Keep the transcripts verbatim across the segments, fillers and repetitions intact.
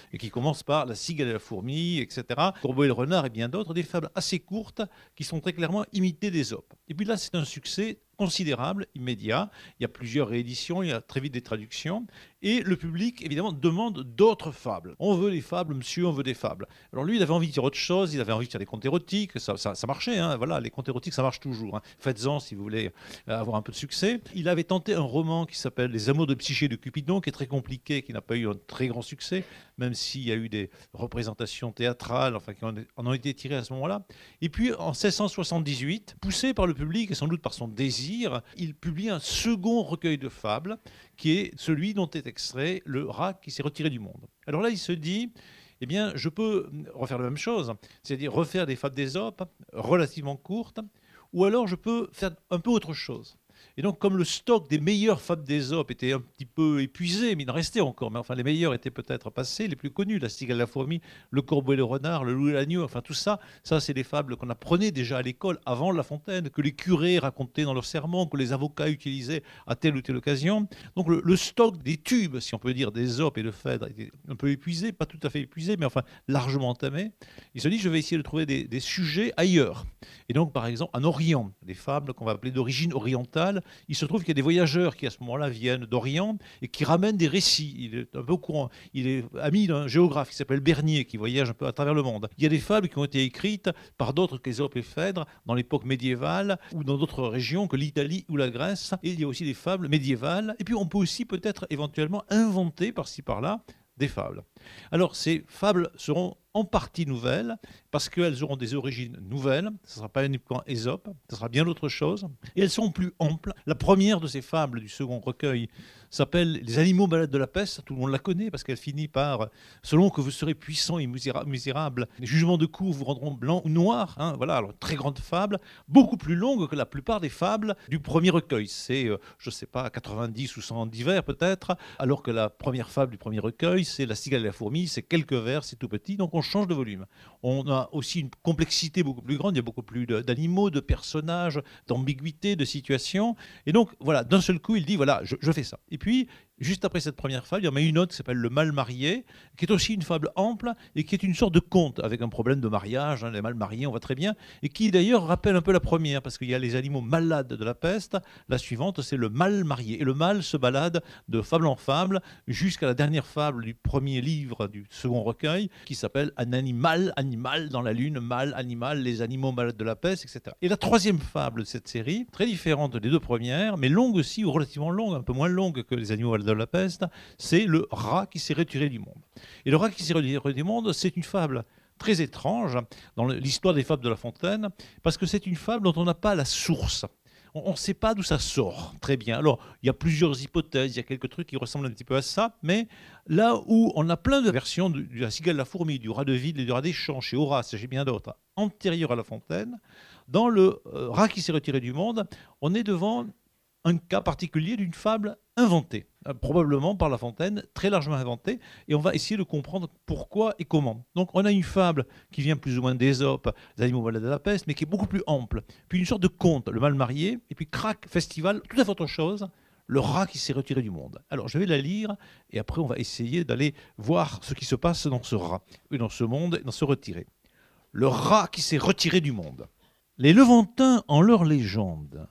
et qui commence par La cigale et la fourmi, et cetera. Corbeau et le renard et bien d'autres, des fables assez courtes qui sont très clairement imitées d'Ésope. Et puis là, c'est un succès considérable, immédiat. Il y a plusieurs rééditions, il y a très vite des traductions. Et le public, évidemment, demande d'autres fables. On veut des fables, monsieur, on veut des fables. Alors lui, il avait envie de dire autre chose, il avait envie de faire des contes érotiques, ça, ça, ça marchait, hein, voilà, les contes érotiques, ça marche toujours. Hein. Faites-en si vous voulez avoir un peu de succès. Il avait tenté un roman qui s'appelle Les Amours de Psyché de Cupidon, qui est très compliqué, qui n'a pas eu un très grand succès, même s'il y a eu des représentations théâtrales, enfin, qui en ont été tirées à ce moment-là. Et puis, en seize cent soixante-dix-huit, poussé par le public et sans doute par son désir, il publie un second recueil de fables, qui est celui dont est extrait Le rat qui s'est retiré du monde. Alors là, il se dit, eh bien, je peux refaire la même chose, c'est-à-dire refaire des fables d'Ésope relativement courtes, ou alors je peux faire un peu autre chose. Et donc, comme le stock des meilleures fables d'Ésope était un petit peu épuisé, mais il en restait encore, mais enfin, les meilleurs étaient peut-être passés, les plus connus, La cigale et la fourmi, Le corbeau et le renard, Le loup et l'agneau, enfin tout ça, ça c'est des fables qu'on apprenait déjà à l'école avant La Fontaine, que les curés racontaient dans leurs sermons, que les avocats utilisaient à telle ou telle occasion. Donc le, le stock des tubes, si on peut dire, d'Ésope et de Phèdre était un peu épuisé, pas tout à fait épuisé, mais enfin largement entamé. Il se dit, je vais essayer de trouver des, des sujets ailleurs. Et donc, par exemple, en Orient, des fables qu'on va appeler d'origine orientale. Il se trouve qu'il y a des voyageurs qui, à ce moment-là, viennent d'Orient et qui ramènent des récits. Il est un peu au courant. Il est ami d'un géographe qui s'appelle Bernier, qui voyage un peu à travers le monde. Il y a des fables qui ont été écrites par d'autres qu'Ésope et Phèdre dans l'époque médiévale ou dans d'autres régions que l'Italie ou la Grèce. Et il y a aussi des fables médiévales. Et puis, on peut aussi peut-être éventuellement inventer par-ci par-là des fables. Alors, ces fables seront en partie nouvelles, parce qu'elles auront des origines nouvelles. Ce ne sera pas uniquement Ésope, ce sera bien autre chose. Et elles seront plus amples. La première de ces fables du second recueil s'appelle Les animaux malades de la peste. Tout le monde la connaît, parce qu'elle finit par « Selon que vous serez puissant et misérable, les jugements de cour vous rendront blanc ou noir. Hein ». Voilà, alors très grande fable, beaucoup plus longue que la plupart des fables du premier recueil. C'est, euh, je ne sais pas, quatre-vingt-dix ou cent dix vers peut-être, alors que la première fable du premier recueil, c'est La cigale et la fourmi, c'est quelques vers, c'est tout petit, donc on change de volume. On a aussi une complexité beaucoup plus grande, il y a beaucoup plus d'animaux, de personnages, d'ambiguïté, de situations. Et donc, voilà, d'un seul coup, il dit, voilà, je, je fais ça. Et puis, juste après cette première fable, il y en a une autre qui s'appelle Le mal marié, qui est aussi une fable ample et qui est une sorte de conte avec un problème de mariage, hein, les mal mariés, on voit très bien, et qui d'ailleurs rappelle un peu la première, parce qu'il y a les animaux malades de la peste. La suivante, c'est Le mal marié. Et le mal se balade de fable en fable jusqu'à la dernière fable du premier livre du second recueil, qui s'appelle Un animal, animal dans la lune, mal, animal, les animaux malades de la peste, et cetera. Et la troisième fable de cette série, très différente des deux premières, mais longue aussi, ou relativement longue, un peu moins longue que les animaux malades de la peste, c'est Le rat qui s'est retiré du monde. Et Le rat qui s'est retiré du monde, c'est une fable très étrange dans l'histoire des fables de La Fontaine, parce que c'est une fable dont on n'a pas la source. On ne sait pas d'où ça sort très bien. Alors, il y a plusieurs hypothèses, il y a quelques trucs qui ressemblent un petit peu à ça, mais là où on a plein de versions de, de La cigale et la fourmi, du rat de ville et du rat des champs, chez Horace, chez bien d'autres, antérieures à La Fontaine, dans Le euh, rat qui s'est retiré du monde, on est devant un cas particulier d'une fable inventée, euh, probablement par La Fontaine, très largement inventée, et on va essayer de comprendre pourquoi et comment. Donc on a une fable qui vient plus ou moins d'Ésope, des animaux malades de la peste, mais qui est beaucoup plus ample. Puis une sorte de conte, Le mal marié, et puis crac, festival, tout à fait autre chose, Le rat qui s'est retiré du monde. Alors je vais la lire, et après on va essayer d'aller voir ce qui se passe dans ce rat, et dans ce monde, et dans ce retiré. Le rat qui s'est retiré du monde. Les Levantins, en leur légende,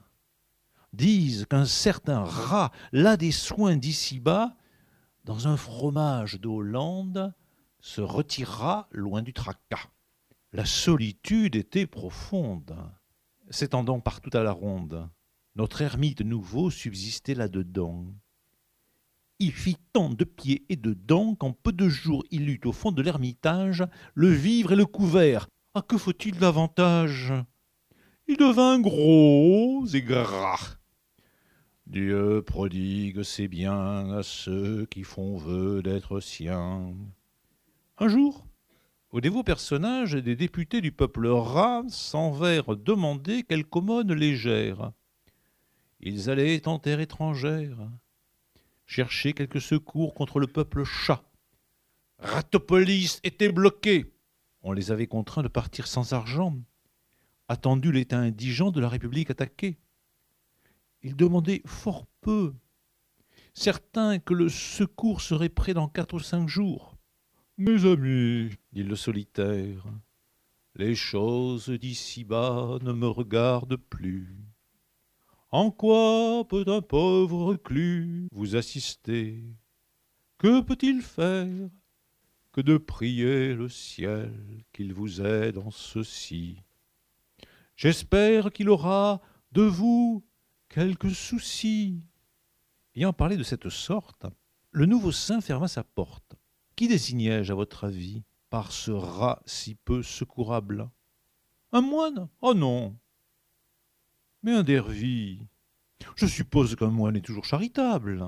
disent qu'un certain rat, là des soins d'ici-bas, dans un fromage de Hollande, se retira loin du tracas. La solitude était profonde, s'étendant partout à la ronde. Notre ermite nouveau subsistait là-dedans. Il fit tant de pieds et de dents qu'en peu de jours il eut au fond de l'ermitage le vivre et le couvert. Ah, que faut-il d'avantage? Il devint gros et gras. Dieu prodigue ses biens à ceux qui font vœu d'être siens. Un jour, au dévot personnage des députés du peuple rat s'en vinrent demander quelque aumône légère. Ils allaient en terre étrangère chercher quelque secours contre le peuple chat. Ratopolis était bloqué. On les avait contraints de partir sans argent. Attendu l'état indigent de la République attaquée. Ils demandaient fort peu, certains que le secours serait prêt dans quatre ou cinq jours. Mes amis, dit le solitaire, les choses d'ici-bas ne me regardent plus. En quoi peut un pauvre reclus vous assister? Que peut-il faire que de prier le ciel qu'il vous aide en ceci? J'espère qu'il aura de vous quelques soucis. Ayant parlé de cette sorte, le nouveau saint ferma sa porte. Qui désignai-je, à votre avis, par ce rat si peu secourable? Un moine? Oh non! Mais un dervis. Je suppose qu'un moine est toujours charitable.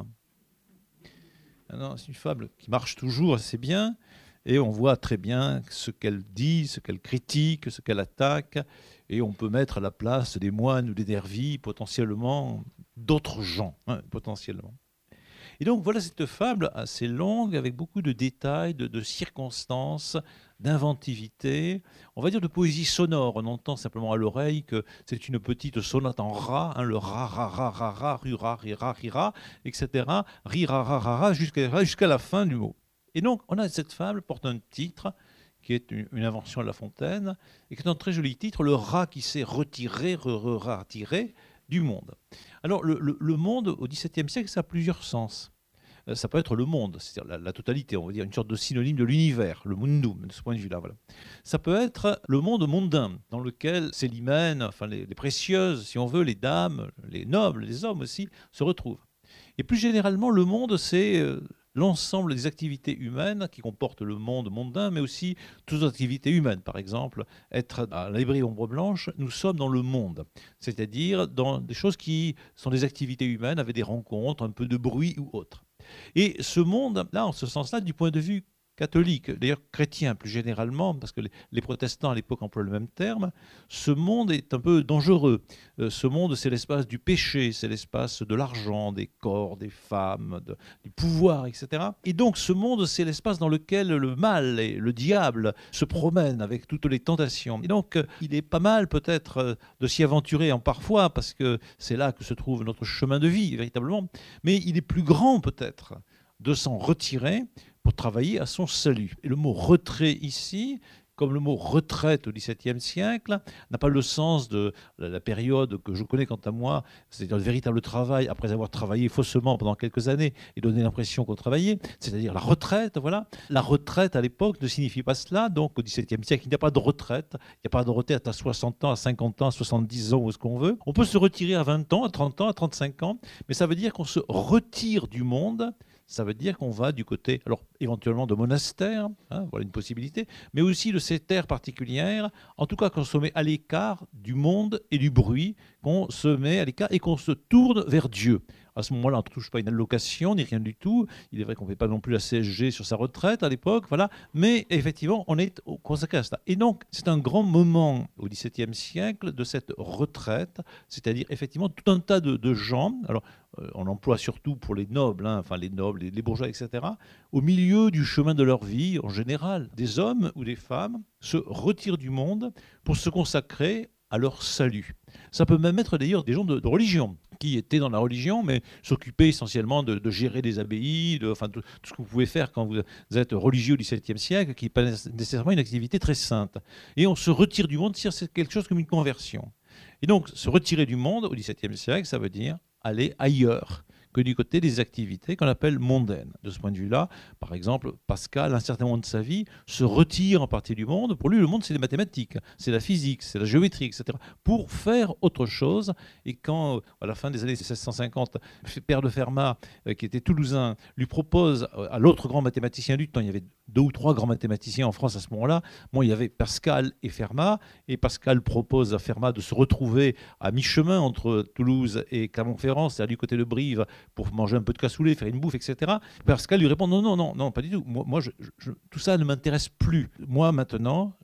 Ah non, c'est une fable qui marche toujours assez bien, et on voit très bien ce qu'elle dit, ce qu'elle critique, ce qu'elle attaque, et on peut mettre à la place des moines ou des dervis, potentiellement d'autres gens, hein, potentiellement. Et donc voilà cette fable assez longue, avec beaucoup de détails, de, de circonstances, d'inventivité, on va dire de poésie sonore. On entend simplement à l'oreille que c'est une petite sonate en ra, hein, le ra, ra, ra, ra, ra, ru, ra, ri, ra, ri, ra, et cetera, ri, ra, ra, ra, ra, jusqu'à jusqu'à la fin du mot. Et donc, on a cette fable, porte un titre qui est une, une invention de La Fontaine, et qui est un très joli titre, le rat qui s'est retiré, re, re, ra, retiré du monde. Alors, le, le, le monde, au dix-septième siècle, ça a plusieurs sens. Ça peut être le monde, c'est-à-dire la, la totalité, on va dire une sorte de synonyme de l'univers, le mundum, de ce point de vue-là. Voilà. Ça peut être le monde mondain, dans lequel ces limènes, enfin les, les précieuses, si on veut, les dames, les nobles, les hommes aussi, se retrouvent. Et plus généralement, le monde, c'est euh, l'ensemble des activités humaines qui comportent le monde mondain, mais aussi toutes les activités humaines. Par exemple, être à la librairie Ombre Blanche, nous sommes dans le monde, c'est-à-dire dans des choses qui sont des activités humaines, avec des rencontres, un peu de bruit ou autre. Et ce monde-là, en ce sens-là, du point de vue catholique, d'ailleurs chrétien plus généralement, parce que les, les protestants à l'époque emploient le même terme, ce monde est un peu dangereux. Euh, ce monde, c'est l'espace du péché, c'est l'espace de l'argent, des corps, des femmes, de, du pouvoir, et cetera. Et donc ce monde, c'est l'espace dans lequel le mal et le diable se promènent avec toutes les tentations. Et donc euh, il est pas mal peut-être euh, de s'y aventurer en parfois, parce que c'est là que se trouve notre chemin de vie, véritablement. Mais il est plus grand peut-être de s'en retirer pour travailler à son salut. Et le mot retrait ici, comme le mot retraite au dix-septième siècle, n'a pas le sens de la période que je connais quant à moi, c'est-à-dire le véritable travail après avoir travaillé faussement pendant quelques années et donné l'impression qu'on travaillait, c'est-à-dire la retraite, voilà. La retraite à l'époque ne signifie pas cela, donc au dix-septième siècle, il n'y a pas de retraite, il n'y a pas de retraite à soixante ans, à cinquante ans, à soixante-dix ans, ou ce qu'on veut. On peut se retirer à vingt ans, à trente ans, à trente-cinq ans, mais ça veut dire qu'on se retire du monde. Ça veut dire qu'on va du côté, alors éventuellement de monastère, hein, voilà une possibilité, mais aussi de ces terres particulières, en tout cas qu'on se met à l'écart du monde et du bruit, qu'on se met à l'écart et qu'on se tourne vers Dieu. À ce moment-là, on ne touche pas une allocation, ni rien du tout. Il est vrai qu'on ne fait pas non plus la C S G sur sa retraite à l'époque, voilà. Mais effectivement, on est consacré à cela. Et donc, c'est un grand moment au dix-septième siècle de cette retraite, c'est-à-dire effectivement tout un tas de, de gens. Alors, euh, on l'emploie surtout pour les nobles, hein, enfin les nobles, les, les bourgeois, et cetera. Au milieu du chemin de leur vie, en général, des hommes ou des femmes se retirent du monde pour se consacrer à leur salut. Ça peut même être d'ailleurs des gens de, de religion, qui étaient dans la religion, mais s'occupaient essentiellement de, de gérer des abbayes, de, enfin, tout, tout ce que vous pouvez faire quand vous êtes religieux au dix-septième siècle, qui n'est pas nécessairement une activité très sainte. Et on se retire du monde, c'est quelque chose comme une conversion. Et donc, se retirer du monde au dix-septième siècle, ça veut dire aller ailleurs que du côté des activités qu'on appelle mondaines. De ce point de vue-là, par exemple, Pascal, à un certain moment de sa vie, se retire en partie du monde. Pour lui, le monde, c'est les mathématiques, c'est la physique, c'est la géométrie, et cetera, pour faire autre chose. Et quand, à la fin des années seize cent cinquante, Père de Fermat, qui était toulousain, lui propose à l'autre grand mathématicien du temps, il y avait deux ou trois grands mathématiciens en France à ce moment-là, bon, il y avait Pascal et Fermat, et Pascal propose à Fermat de se retrouver à mi-chemin entre Toulouse et Clermont-Ferrand, c'est-à-dire du côté de Brive, pour manger un peu de cassoulet, faire une bouffe, et cetera. Pascal lui répond non, non, non, non, pas du tout. Moi, moi je, je, tout ça ne m'intéresse plus. Moi, maintenant,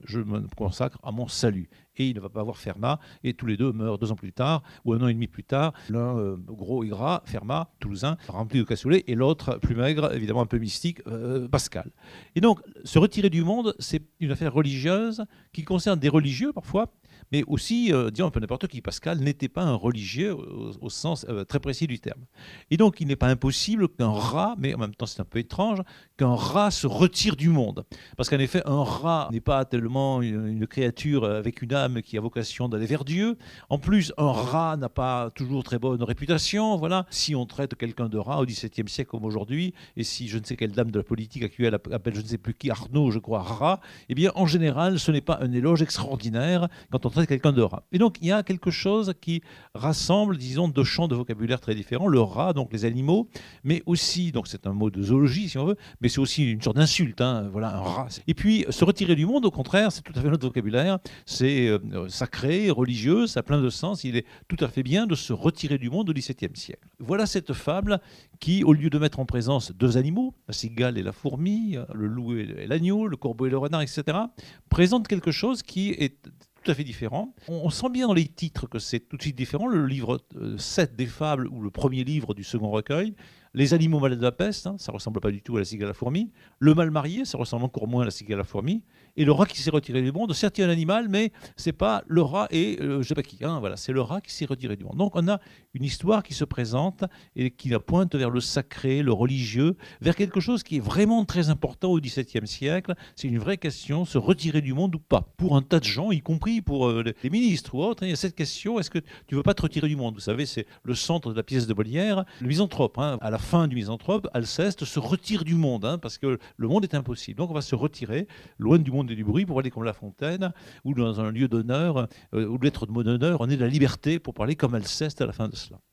je me consacre à mon salut. Et il ne va pas voir Fermat, et tous les deux meurent deux ans plus tard, ou un an et demi plus tard. L'un euh, gros et gras, Fermat, toulousain, rempli de cassoulet, et l'autre plus maigre, évidemment un peu mystique, euh, Pascal. Et donc, se retirer du monde, c'est une affaire religieuse qui concerne des religieux parfois, mais aussi, euh, disons un peu n'importe qui. Pascal n'était pas un religieux au, au sens euh, très précis du terme. Et donc, il n'est pas impossible qu'un rat, mais en même temps c'est un peu étrange, qu'un rat se retire du monde. Parce qu'en effet, un rat n'est pas tellement une, une créature avec une âme qui a vocation d'aller vers Dieu. En plus, un rat n'a pas toujours très bonne réputation. Voilà. Si on traite quelqu'un de rat au dix-septième siècle comme aujourd'hui, et si je ne sais quelle dame de la politique actuelle appelle je ne sais plus qui, Arnaud, je crois, rat, eh bien, en général, ce n'est pas un éloge extraordinaire quand on traite quelqu'un de rat. Et donc, il y a quelque chose qui rassemble, disons, deux champs de vocabulaire très différents. Le rat, donc les animaux, mais aussi, donc c'est un mot de zoologie, si on veut, mais c'est aussi une sorte d'insulte, hein, voilà, un rat. Et puis, se retirer du monde, au contraire, c'est tout à fait notre vocabulaire. C'est euh, sacré, religieux, ça a plein de sens. Il est tout à fait bien de se retirer du monde au dix-septième siècle. Voilà cette fable qui, au lieu de mettre en présence deux animaux, la cigale et la fourmi, le loup et l'agneau, le corbeau et le renard, et cetera, présente quelque chose qui est tout à fait différent. On sent bien dans les titres que c'est tout de suite différent. Le livre sept des fables, ou le premier livre du second recueil, les animaux malades de la peste, hein, ça ne ressemble pas du tout à la cigale à la fourmi. Le mal marié, ça ressemble encore moins à la cigale à la fourmi. Et le rat qui s'est retiré du monde, certes il y a un animal, mais c'est pas le rat et euh, je sais pas qui. Hein, voilà, c'est le rat qui s'est retiré du monde. Donc on a une histoire qui se présente et qui la pointe vers le sacré, le religieux, vers quelque chose qui est vraiment très important au dix-septième siècle. C'est une vraie question, se retirer du monde ou pas. Pour un tas de gens, y compris pour euh, les ministres ou autres, hein, il y a cette question, est-ce que tu veux pas te retirer du monde? Vous savez, c'est le centre de la pièce de Molière. Le misanthrope, hein, à la fin du misanthrope, Alceste se retire du monde, hein, parce que le monde est impossible. Donc on va se retirer, loin du monde et du bruit, pour aller comme La Fontaine, ou dans un lieu d'honneur, euh, ou de lettre de mon honneur, on est de la liberté pour parler comme Alceste à la fin de cela.